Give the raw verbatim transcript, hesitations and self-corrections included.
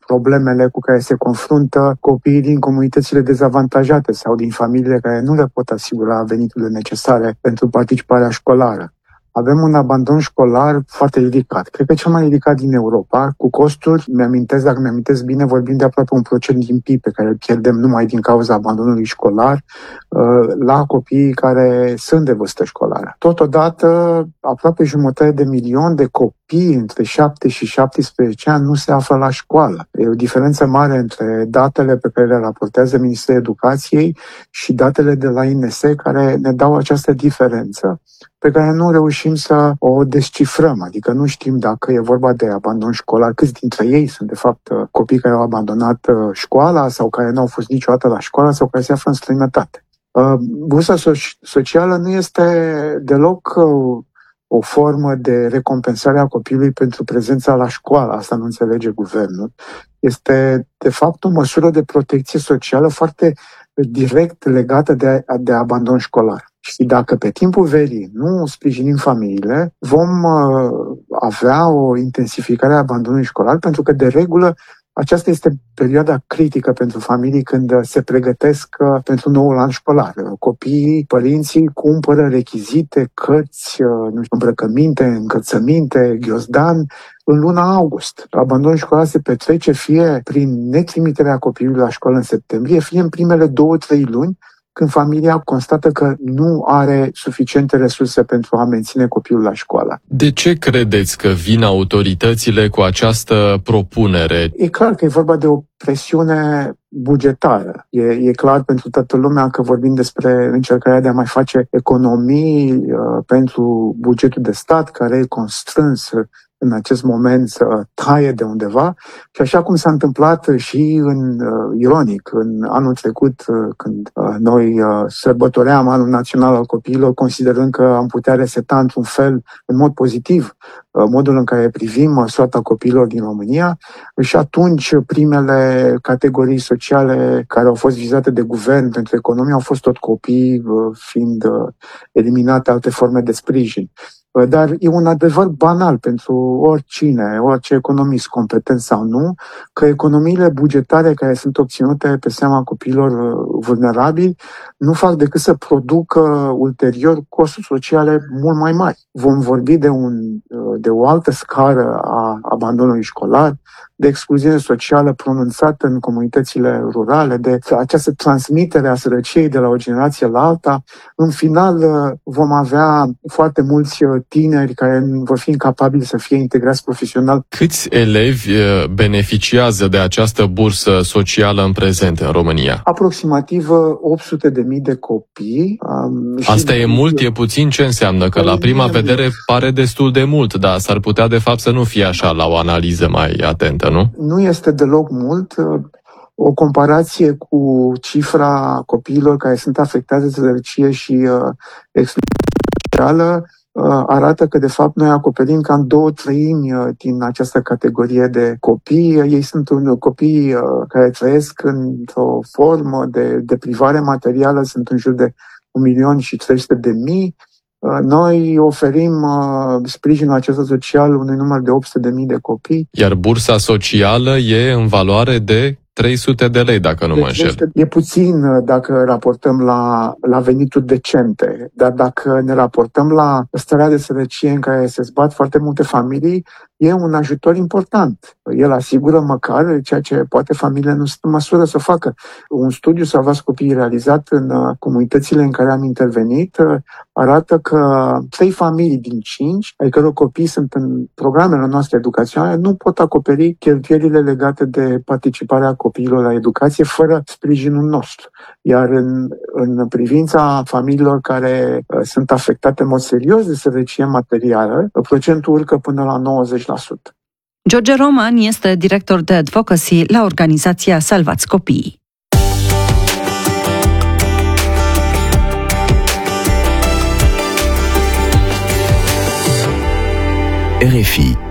problemele cu care se confruntă copiii din comunitățile dezavantajate sau din familiile care nu le pot asigura veniturile necesare pentru participarea școlară. Avem un abandon școlar foarte ridicat. Cred că cel mai ridicat din Europa, cu costuri, mi-amintesc, dacă mi-amintesc bine, vorbim de aproape un procent din P I B pe care îl pierdem numai din cauza abandonului școlar la copiii care sunt de vârstă școlară. Totodată, aproape jumătate de milion de copii între șapte și șaptesprezece ani nu se află la școală. E o diferență mare între datele pe care le raportează Ministerul Educației și datele de la I N S care ne dau această diferență pe care nu reușim să o descifrăm, adică nu știm dacă e vorba de abandon școlar, câți dintre ei sunt de fapt copii care au abandonat școala sau care nu au fost niciodată la școală sau care se află în străinătate. Bursa socială nu este deloc o formă de recompensare a copilului pentru prezența la școală, asta nu înțelege guvernul. Este de fapt o măsură de protecție socială foarte direct legată de, de abandon școlar. Și dacă pe timpul verii nu sprijinim familiile, vom uh, avea o intensificare a abandonului școlar, pentru că, de regulă, aceasta este perioada critică pentru familii când se pregătesc uh, pentru noul an școlar. Copiii, părinții cumpără rechizite, cărți, uh, nu știu, îmbrăcăminte, încălțăminte, ghiozdan, în luna august. Abandonul școlar se petrece fie prin netrimiterea copilului la școală în septembrie, fie în primele două, trei luni, când familia constată că nu are suficiente resurse pentru a menține copilul la școală. De ce credeți că vin autoritățile cu această propunere? E clar că e vorba de o presiune bugetară. E, e clar pentru toată lumea că vorbim despre încercarea de a mai face economii uh, pentru bugetul de stat, care e constrâns în acest moment să taie de undeva. Și așa cum s-a întâmplat și în, uh, ironic, în anul trecut, uh, când uh, noi uh, sărbătoream Anul Național al Copiilor, considerând că am putea reseta într-un fel, în mod pozitiv, uh, modul în care privim uh, soarta copiilor din România, și atunci primele categorii sociale care au fost vizate de guvern pentru economie au fost tot copii, uh, fiind uh, eliminate alte forme de sprijin. Dar e un adevăr banal pentru oricine, orice economist competent sau nu, că economiile bugetare care sunt obținute pe seama copiilor vulnerabili nu fac decât să producă ulterior costuri sociale mult mai mari. Vom vorbi de, un, de o altă scară a abandonului școlar, de excluziune socială pronunțată în comunitățile rurale, de această transmitere a sărăciei de la o generație la alta. În final vom avea foarte mulți tineri care vor fi incapabili să fie integrați profesional. Câți elevi beneficiază de această bursă socială în prezent în România? Aproximativ opt sute de mii de copii. Asta e mult, e puțin? Ce înseamnă? Că la prima vedere pare destul de mult, dar s-ar putea de fapt să nu fie așa la o analiză mai atentă, nu? Nu este deloc mult. O comparație cu cifra copiilor care sunt afectați de sărăcie și uh, excluziune socială uh, arată că, de fapt, noi acoperim cam două treimi uh, din această categorie de copii. Ei sunt un, copii uh, care trăiesc într-o formă de deprivare materială, sunt în jur de un milion și trei sute de mii. Noi oferim uh, sprijinul acesta social unui număr de opt sute de mii de copii. Iar bursa socială e în valoare de trei sute de lei, dacă nu deci mă înșel. E puțin dacă raportăm la, la venituri decente, dar dacă ne raportăm la starea de sărăcie în care se zbat foarte multe familii, e un ajutor important. El asigură măcar ceea ce poate familiile nu sunt în măsură să facă. Un studiu Salvați Copiii realizat în comunitățile în care am intervenit arată că trei familii din cinci, ai căror copii sunt în programele noastre educaționale, nu pot acoperi cheltuielile legate de participarea copiilor la educație fără sprijinul nostru. Iar în, în privința familiilor care uh, sunt afectate în mod serios de sărăcie materială, procentul urcă până la nouăzeci la sută. George Roman este director de advocacy la organizația Salvați Copiii. R F I